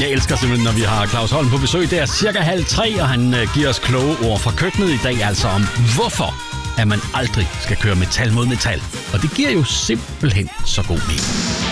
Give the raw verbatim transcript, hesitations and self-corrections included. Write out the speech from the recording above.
Jeg elsker simpelthen, når vi har Claus Holm på besøg. Det er cirka halv tre, og han øh, giver os kloge ord fra køkkenet i dag, altså om hvorfor at man aldrig skal køre metal mod metal. Og det giver jo simpelthen så god mening.